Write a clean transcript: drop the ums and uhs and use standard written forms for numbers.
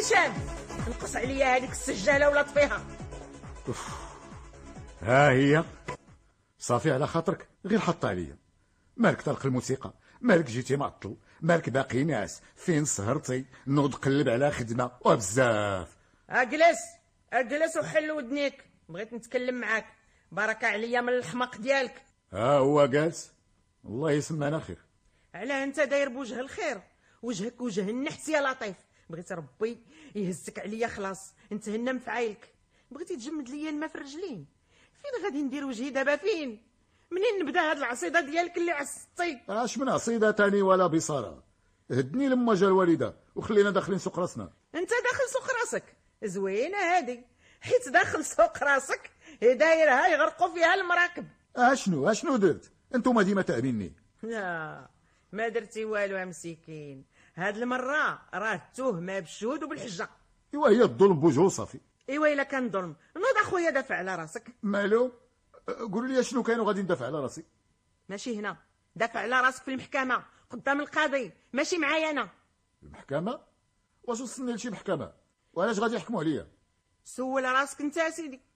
هشام نقص عليا هذيك السجاله ولا طفيها. ها هي صافي على خاطرك، غير حط عليا. مالك طلق الموسيقى، مالك جيتي معطل، مالك باقي ناس، فين سهرتي؟ نوض قلب على خدمه وبزاف. اجلس وحل ودنيك، بغيت نتكلم معاك. بركه عليا من الحمق ديالك. ها هو جالس، الله يسمعنا خير. علاه انت داير بوجه الخير؟ وجهك وجه النحس يا لطيف. بغيت ربي يهزك عليا خلاص، نتهنى في عايلك. بغيتي تجمد ليا الماء في الرجلين. فين غادي ندير وجهي دابا؟ فين منين نبدا هاد العصيده ديالك اللي عصتي؟ اش من عصيده تاني ولا بصاره؟ هدني لما جا الوالده وخلينا داخلين سوق راسنا. انت داخل سوق راسك؟ زوينه هادي، حيت داخل سوق راسك دايرها يغرقوا فيها المراكب. اشنو درت؟ انتوما ديما تأميني. لا ما درتي والو يا مسكين. هاد المره راه التهمه بالشهود وبالحجه. ايوا هي الظلم بوجهو صافي. ايوا الا كان ظلم نوض اخويا دافع على راسك. مالو؟ قولوا لي شنو كانوا غادي ندافع على راسي. ماشي هنا، دافع على راسك في المحكمه قدام القاضي، ماشي معايا انا. المحكمه؟ واش وصلني لشي محكمه؟ وعلاش غادي يحكموا عليا؟ سول راسك انت يا سيدي.